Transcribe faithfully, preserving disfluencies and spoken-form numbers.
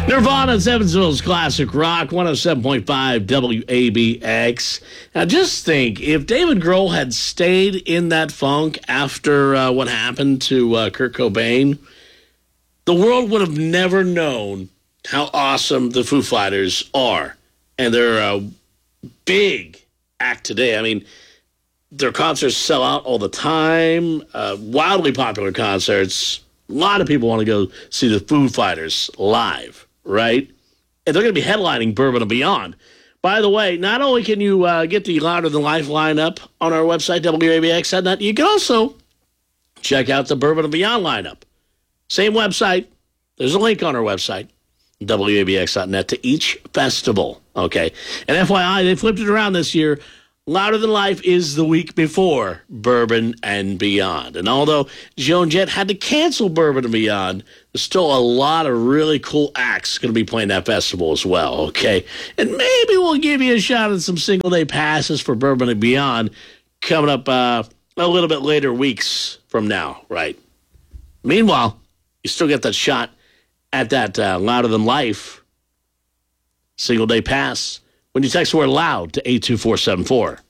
Nirvana's Evansville's Classic Rock, one oh seven point five W A B X. Now, just think, if David Grohl had stayed in that funk after uh, what happened to uh, Kurt Cobain, the world would have never known how awesome the Foo Fighters are. And they're a big act today. I mean, their concerts sell out all the time, uh, wildly popular concerts. A lot of people want to go see the Foo Fighters live. Right? And they're going to be headlining Bourbon and Beyond. By the way, not only can you uh, get the Louder Than Life lineup on our website, W A B X dot net, you can also check out the Bourbon and Beyond lineup. Same website. There's a link on our website, W A B X dot net, to each festival. Okay? And F Y I, they flipped it around this year. Louder Than Life is the week before Bourbon and Beyond. And although Joan Jett had to cancel Bourbon and Beyond, there's still a lot of really cool acts going to be playing that festival as well, okay? And maybe we'll give you a shot at some single-day passes for Bourbon and Beyond coming up uh, a little bit later weeks from now, right? Meanwhile, you still get that shot at that uh, Louder Than Life single-day pass when you text the word LOUD to eight two four seven four.